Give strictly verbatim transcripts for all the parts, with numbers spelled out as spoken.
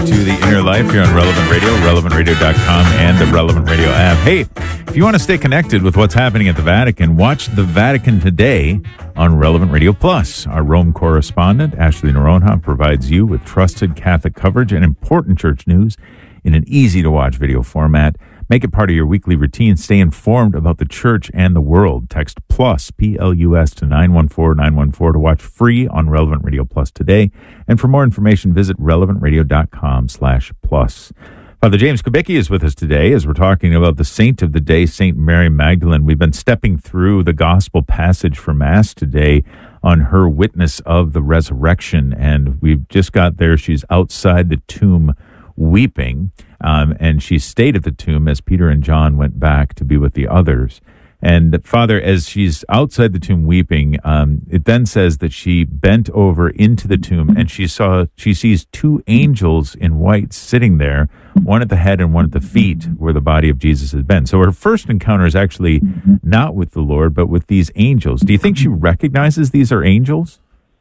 to the Inner Life here on Relevant Radio, relevant radio dot com, and the Relevant Radio app. Hey, if you want to stay connected with what's happening at the Vatican, watch the Vatican Today on Relevant Radio Plus. Our Rome correspondent, Ashley Noronha, provides you with trusted Catholic coverage and important church news in an easy-to-watch video format. Make it part of your weekly routine. Stay informed about the church and the world. Text PLUS, P L U S, to nine one four nine one four to watch free on Relevant Radio Plus today. And for more information, visit relevant radio dot com slash plus. Father James Kubicki is with us today as we're talking about the saint of the day, Saint Mary Magdalene. We've been stepping through the gospel passage for Mass today on her witness of the resurrection. And we've just got there. She's outside the tomb weeping. Um, and she stayed at the tomb as Peter and John went back to be with the others. And Father, as she's outside the tomb weeping, um, it then says that she bent over into the tomb and she saw, she sees two angels in white sitting there, one at the head and one at the feet where the body of Jesus had been. So her first encounter is actually not with the Lord, but with these angels. Do you think she recognizes these are angels?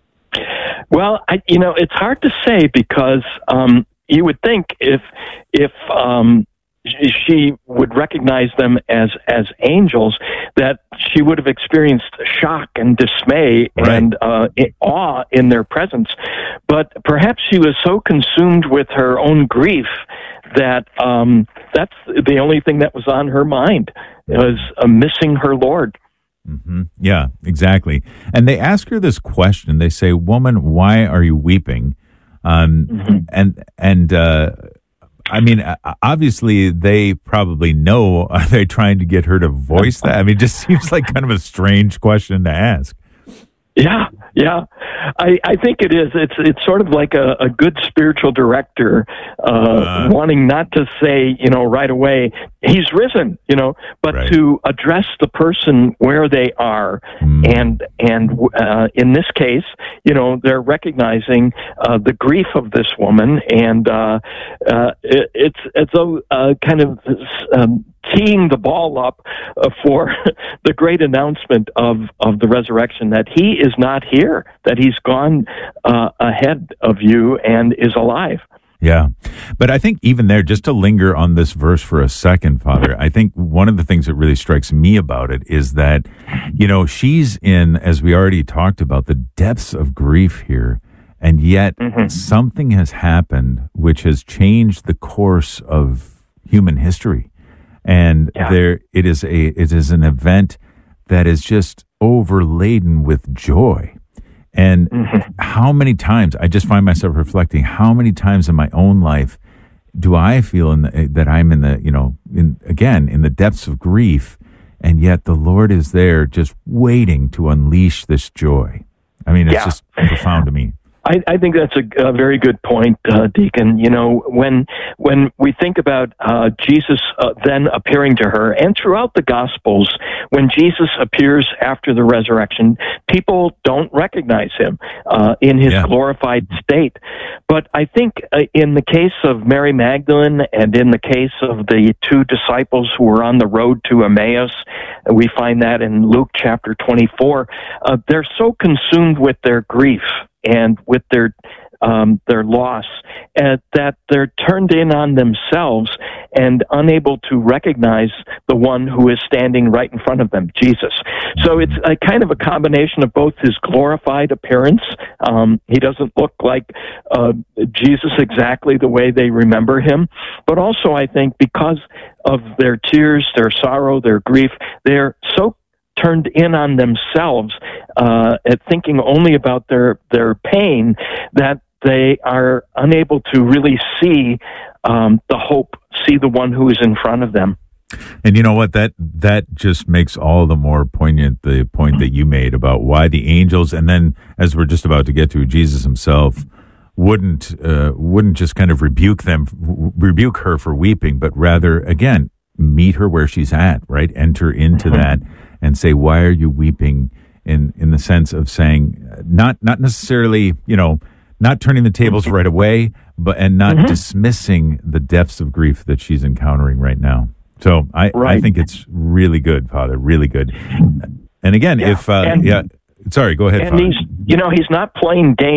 Well, I, you know, it's hard to say because, um, you would think if if um, she would recognize them as as angels, that she would have experienced shock and dismay right. and uh, awe in their presence. But perhaps she was so consumed with her own grief that um, that's the only thing that was on her mind, was uh, missing her Lord. Mm-hmm. Yeah, exactly. And they ask her this question. They say, "Woman, why are you weeping?" Um, mm-hmm. And, and, uh, I mean, obviously they probably know. Are they trying to get her to voice that? I mean, it just seems like kind of a strange question to ask. Yeah, yeah. I, I think it is. It's it's sort of like a, a good spiritual director uh, uh, wanting not to say, you know, right away, he's risen, you know, but right. to address the person where they are. Mm. And and uh, in this case, you know, they're recognizing uh, the grief of this woman. And uh, uh, it, it's, it's a uh, kind of... Um, teeing the ball up uh, for the great announcement of, of the resurrection, that he is not here, that he's gone uh, ahead of you and is alive. Yeah. But I think even there, just to linger on this verse for a second, Father, I think one of the things that really strikes me about it is that, you know, she's in, as we already talked about, the depths of grief here. And yet mm-hmm. something has happened which has changed the course of human history. And yeah. there, it is a, it is an event that is just overladen with joy. And mm-hmm. how many times, I just find myself reflecting, how many times in my own life do I feel in the, that I'm in the, you know, in, again, in the depths of grief, and yet the Lord is there just waiting to unleash this joy. I mean, it's yeah. just profound to me. I, I think that's a, a very good point, uh, Deacon. You know, when when we think about uh, Jesus uh, then appearing to her, and throughout the Gospels, when Jesus appears after the resurrection, people don't recognize him uh, in his yeah. glorified state. But I think uh, in the case of Mary Magdalene and in the case of the two disciples who were on the road to Emmaus, we find that in Luke chapter twenty-four, uh, they're so consumed with their grief and with their um, their loss, uh, that they're turned in on themselves and unable to recognize the one who is standing right in front of them, Jesus. So it's a kind of a combination of both his glorified appearance. Um, he doesn't look like uh, Jesus exactly the way they remember him, but also I think because of their tears, their sorrow, their grief, they're so turned in on themselves, uh, at thinking only about their, their pain, that they are unable to really see um, the hope, see the one who is in front of them. And you know what? That that just makes all the more poignant the point that you made about why the angels, and then as we're just about to get to, Jesus himself wouldn't uh, wouldn't just kind of rebuke them, rebuke her for weeping, but rather again meet her where she's at, right? Enter into mm-hmm. that and say, "Why are you weeping?" In in the sense of saying, not not necessarily, you know, not turning the tables right away, but and not mm-hmm. dismissing the depths of grief that she's encountering right now. So I, right. I think it's really good, Father, really good. And again, yeah. if, uh, and, yeah, sorry, go ahead, and Father. He's, you know, he's not playing games.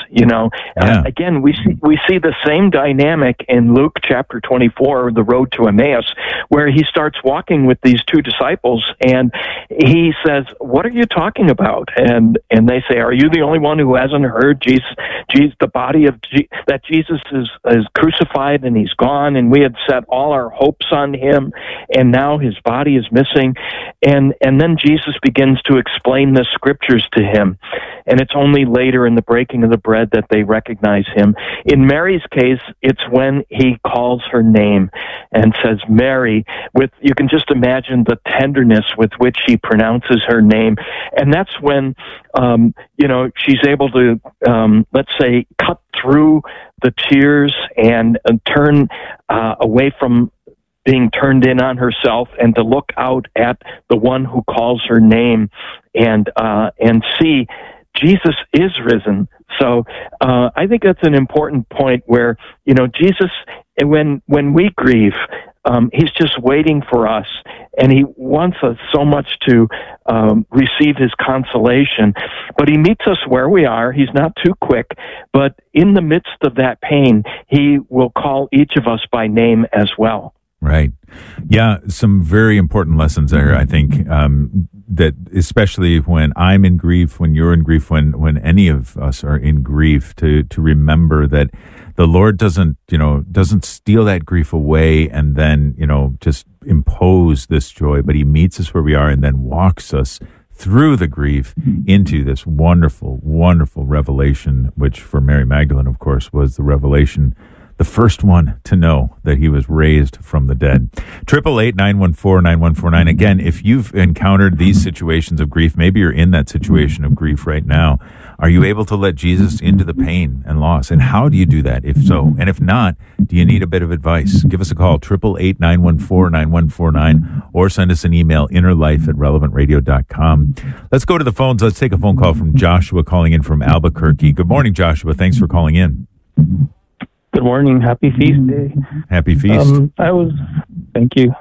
You know, yeah. uh, again, we see we see the same dynamic in Luke chapter twenty-four, the road to Emmaus, where he starts walking with these two disciples, and he says, "What are you talking about?" And and they say, "Are you the only one who hasn't heard Jesus? Jesus, the body of Je- that Jesus is is crucified and he's gone, and we had set all our hopes on him, and now his body is missing." And and then Jesus begins to explain the scriptures to him, and it's only later in the breaking of the bread that they recognize him. In Mary's case, it's when he calls her name and says Mary. With you can just imagine the tenderness with which he pronounces her name, and that's when um, you know she's able to um, let's say cut through the tears and uh, turn uh, away from being turned in on herself and to look out at the one who calls her name and uh, and see Jesus is risen. So uh, I think that's an important point where, you know, Jesus, when when we grieve, um, he's just waiting for us, and he wants us so much to um, receive his consolation. But he meets us where we are. He's not too quick, but in the midst of that pain, he will call each of us by name as well. Right. Yeah, some very important lessons there, I think, um, that especially when I'm in grief, when you're in grief, when, when any of us are in grief, to, to remember that the Lord doesn't, you know, doesn't steal that grief away and then, you know, just impose this joy, but he meets us where we are and then walks us through the grief into this wonderful, wonderful revelation, which for Mary Magdalene, of course, was the revelation, the first one to know that he was raised from the dead. Triple eight nine one four nine one four nine. Again, if you've encountered these situations of grief, maybe you're in that situation of grief right now. Are you able to let Jesus into the pain and loss? And how do you do that? If so, and if not, do you need a bit of advice? Give us a call, triple eight nine one four nine one four nine, or send us an email, innerlife at relevant radio dot com. Let's go to the phones. Let's take a phone call from Joshua calling in from Albuquerque. Good morning, Joshua. Thanks for calling in. Good morning. Happy feast day. Happy feast. Um, I was, thank you.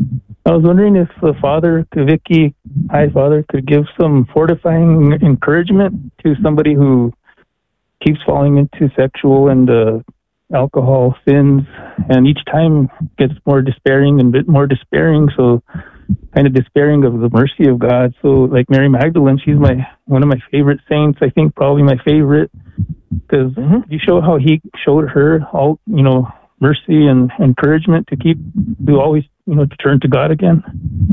I was wondering if the Father, Vicky, High Father, could give some fortifying encouragement to somebody who keeps falling into sexual and uh, alcohol sins, and each time gets more despairing and a bit more despairing, so kind of despairing of the mercy of God. So like Mary Magdalene, she's my one of my favorite saints, I think probably my favorite, because mm-hmm. you show how he showed her all, you know, mercy and encouragement to keep, to always, you know, to turn to God again.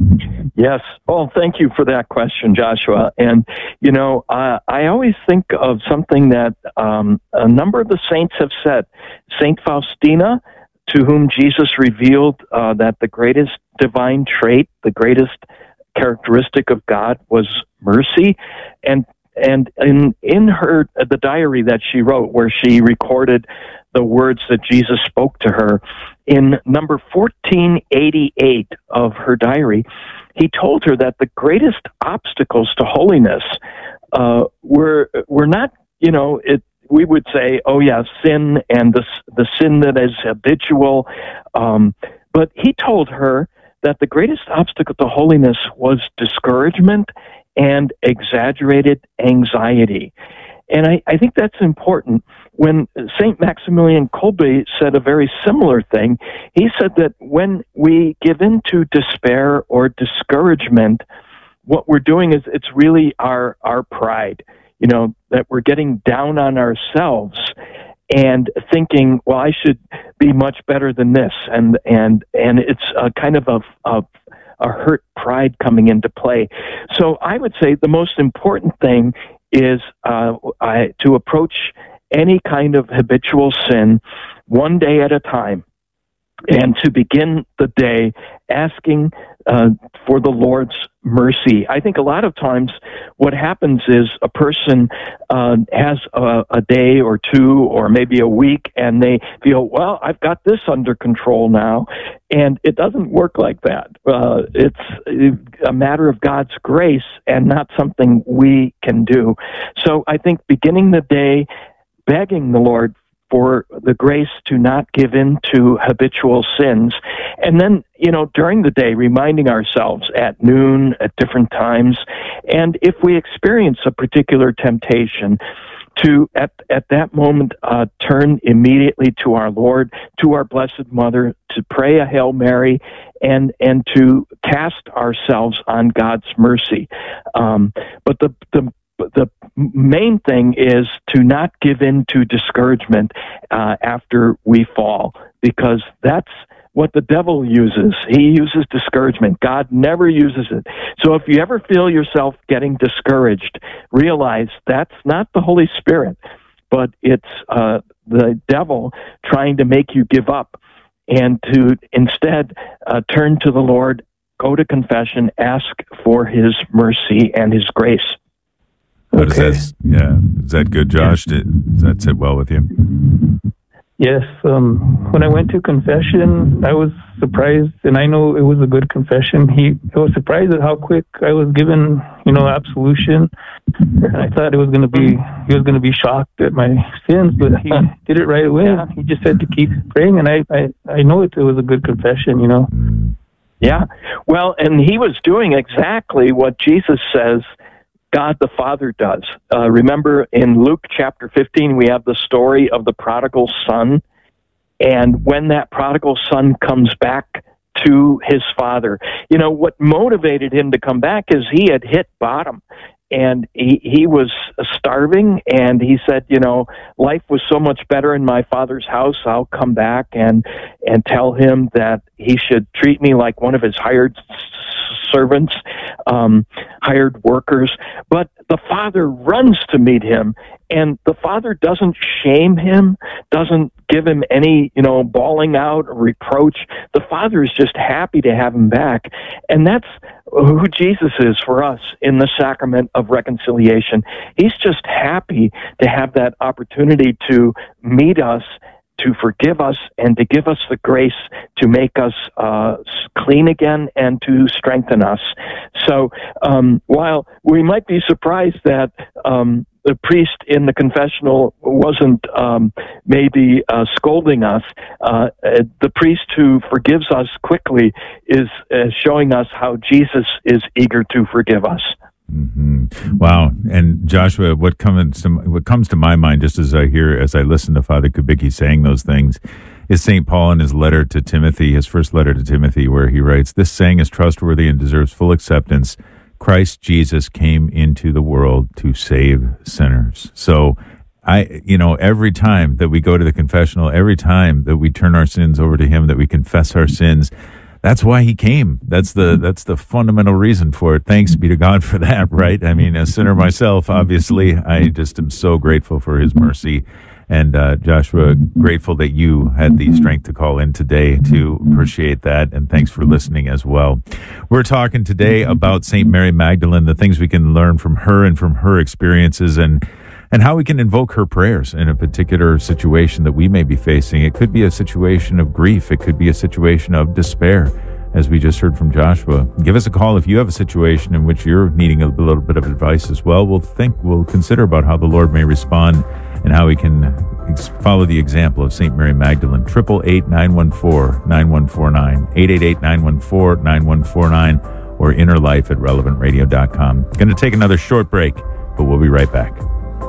Yes. Oh, thank you for that question, Joshua. And, you know, uh, I always think of something that um, a number of the saints have said. Saint Faustina, to whom Jesus revealed uh, that the greatest divine trait, the greatest characteristic of God was mercy. And And in in her the diary that she wrote, where she recorded the words that Jesus spoke to her, in number fourteen eighty-eight of her diary, he told her that the greatest obstacles to holiness uh, were were not, you know, it. We would say, oh yeah, sin and the the sin that is habitual, um, but he told her that the greatest obstacle to holiness was discouragement and exaggerated anxiety. And I, I think that's important. When Saint Maximilian Kolbe said a very similar thing, he said that when we give in to despair or discouragement, what we're doing is it's really our, our pride, you know, that we're getting down on ourselves and thinking, well, I should be much better than this. And, and, and it's a kind of a, a a hurt pride coming into play. So I would say the most important thing is uh, I, to approach any kind of habitual sin one day at a time, and to begin the day asking uh, for the Lord's mercy. I think a lot of times what happens is a person uh, has a, a day or two or maybe a week, and they feel, well, I've got this under control now. And it doesn't work like that. Uh, it's a matter of God's grace and not something we can do. So I think beginning the day, begging the Lord for the grace to not give in to habitual sins. And then, you know, during the day, reminding ourselves at noon, at different times, and if we experience a particular temptation, to at at that moment uh, turn immediately to our Lord, to our Blessed Mother, to pray a Hail Mary, and and to cast ourselves on God's mercy. Um, but the the the main thing is to not give in to discouragement uh, after we fall, because that's what the devil uses. He uses discouragement. God never uses it. So if you ever feel yourself getting discouraged, realize that's not the Holy Spirit, but it's uh, the devil trying to make you give up, and to instead uh, turn to the Lord, go to confession, ask for His mercy and His grace. What okay. Is that, yeah, is that good, Josh? Did, does that sit well with you? Yes. Um, when I went to confession, I was surprised, and I know it was a good confession. He, I was surprised at how quick I was given, you know, absolution. And I thought it was going to be, he was going to be shocked at my sins, but he did it right away. Yeah. He just said to keep praying, and I, I, I know it, it was a good confession, you know. Yeah. Well, and he was doing exactly what Jesus says God the Father does. Uh, remember in Luke chapter fifteen, we have the story of the prodigal son. And when that prodigal son comes back to his father, you know, what motivated him to come back is he had hit bottom. And he, he was starving, and he said, you know, life was so much better in my father's house. I'll come back and, and tell him that he should treat me like one of his hired servants, um, hired workers. But the father runs to meet him, and the father doesn't shame him, doesn't give him any, you know, bawling out or reproach. The father is just happy to have him back. And that's who Jesus is for us in the sacrament of reconciliation. He's just happy to have that opportunity to meet us, to forgive us, and to give us the grace to make us uh, clean again and to strengthen us. So um, while we might be surprised that um, the priest in the confessional wasn't um, maybe uh, scolding us, uh, the priest who forgives us quickly is uh, showing us how Jesus is eager to forgive us. Mm-hmm. Wow. And Joshua, what comes to what comes to my mind, just as I hear, as I listen to Father Kubicki saying those things, is Saint Paul in his letter to Timothy, his first letter to Timothy, where he writes, "This saying is trustworthy and deserves full acceptance. Christ Jesus came into the world to save sinners." So I, you know, every time that we go to the confessional, every time that we turn our sins over to Him, that we confess our sins, that's why He came. That's the that's the fundamental reason for it. Thanks be to God for that, right? I mean, a sinner myself, obviously, I just am so grateful for His mercy. And uh, Joshua, grateful that you had the strength to call in today to appreciate that. And thanks for listening as well. We're talking today about Saint Mary Magdalene, the things we can learn from her and from her experiences, and and how we can invoke her prayers in a particular situation that we may be facing. It could be a situation of grief. It could be a situation of despair, as we just heard from Joshua. Give us a call if you have a situation in which you're needing a little bit of advice as well. We'll think, we'll consider about how the Lord may respond and how we can ex- follow the example of Saint Mary Magdalene. eight eight eight, nine one four, nine one four nine, eight eight eight, nine one four, nine one four nine, or innerlife at relevant radio dot com. Going to take another short break, but we'll be right back.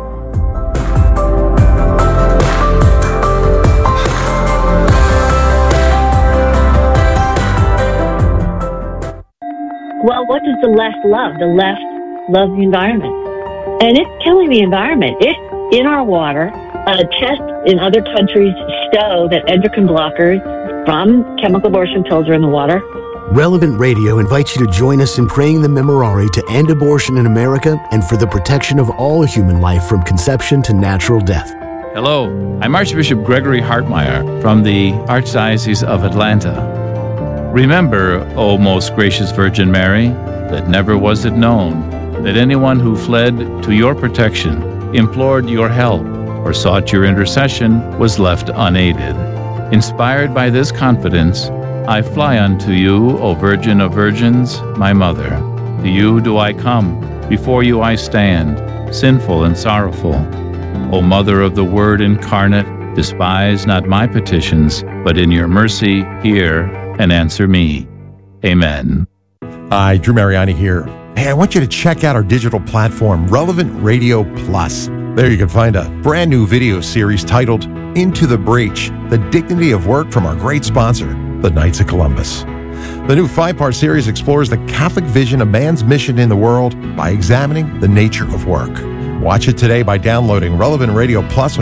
Well, what does the left love? The left loves the environment. And it's killing the environment. It's in our water. Uh, tests in other countries show that endocrine blockers from chemical abortion pills are in the water. Relevant Radio invites you to join us in praying the Memorare to end abortion in America and for the protection of all human life from conception to natural death. Hello, I'm Archbishop Gregory Hartmeyer from the Archdiocese of Atlanta. Remember, O most gracious Virgin Mary, that never was it known that anyone who fled to your protection, implored your help, or sought your intercession was left unaided. Inspired by this confidence, I fly unto you, O Virgin of Virgins, my Mother. To you do I come, before you I stand, sinful and sorrowful. O Mother of the Word incarnate, despise not my petitions, but in your mercy hear and answer me. Amen. Hi, Drew Mariani here. Hey, I want you to check out our digital platform, Relevant Radio Plus. There you can find a brand new video series titled Into the Breach, The Dignity of Work from our great sponsor, the Knights of Columbus. The new five-part series explores the Catholic vision of man's mission in the world by examining the nature of work. Watch it today by downloading Relevant Radio Plus